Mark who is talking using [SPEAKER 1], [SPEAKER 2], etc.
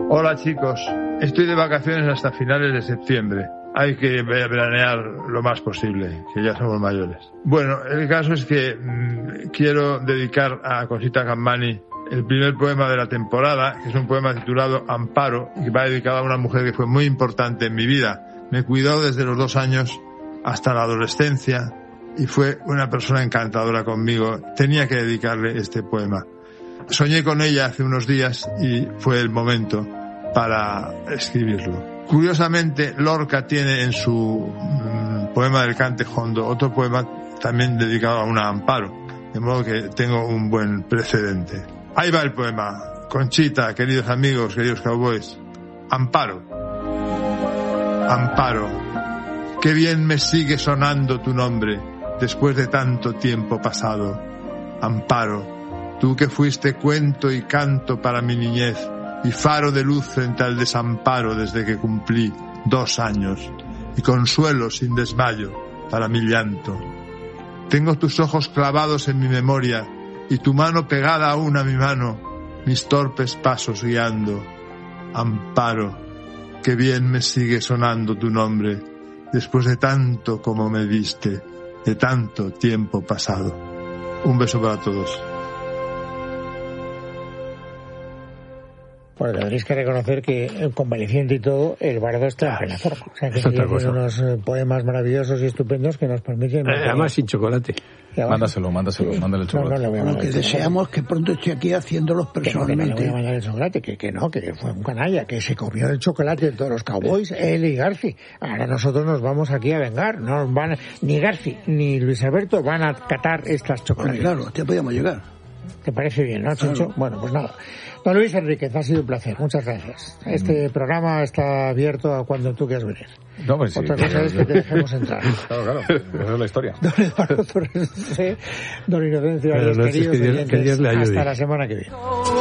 [SPEAKER 1] Hola chicos, estoy de vacaciones hasta finales de septiembre. Hay que veranear lo más posible, que ya somos mayores. Bueno, el caso es que quiero dedicar a Conchita Gambani el primer poema de la temporada, que es un poema titulado Amparo, y que va dedicado a una mujer que fue muy importante en mi vida. Me cuidó desde los 2 años hasta la adolescencia y fue una persona encantadora conmigo. Tenía que dedicarle este poema. Soñé con ella hace unos días y fue el momento para escribirlo. Curiosamente, Lorca tiene en su poema del Cante Jondo otro poema también dedicado a una Amparo, de modo que tengo un buen precedente. Ahí va el poema. Conchita, queridos amigos, queridos cowboys. Amparo. Amparo. Qué bien me sigue sonando tu nombre después de tanto tiempo pasado. Amparo, tú que fuiste cuento y canto para mi niñez y faro de luz frente al desamparo desde que cumplí 2 años y consuelo sin desmayo para mi llanto. Tengo tus ojos clavados en mi memoria y tu mano pegada aún a mi mano, mis torpes pasos guiando. Amparo, qué bien me sigue sonando tu nombre después de tanto como me diste, de tanto tiempo pasado. Un beso para todos.
[SPEAKER 2] Bueno, tendréis que reconocer que, convaleciente y todo, el bardo está en plena forma. O sea, que tiene unos poemas maravillosos y estupendos que nos permiten...
[SPEAKER 3] Además, sin chocolate.
[SPEAKER 4] Mándale el chocolate.
[SPEAKER 5] Lo que deseamos que pronto esté aquí haciéndolos personalmente.
[SPEAKER 2] No le voy a mandar el chocolate, que fue un canalla, que se comió el chocolate de todos los cowboys, él y Garci. Ahora nosotros nos vamos aquí a vengar. No van, ni Garci ni Luis Alberto van a catar estas chocolates.
[SPEAKER 5] Claro, ya podíamos llegar.
[SPEAKER 2] ¿Te parece bien, no, Chencho?
[SPEAKER 5] Claro.
[SPEAKER 2] Bueno, pues nada. Don Luis Enríquez, ha sido un placer. Muchas gracias. Este programa está abierto a cuando tú quieras venir.
[SPEAKER 4] No, pues sí.
[SPEAKER 2] Otra cosa es que te dejemos entrar.
[SPEAKER 4] Claro. Esa es la historia.
[SPEAKER 2] Don Eduardo Torres, don Inocencio, queridos oyentes,
[SPEAKER 3] que Dios le ayude.
[SPEAKER 2] hasta la semana que viene.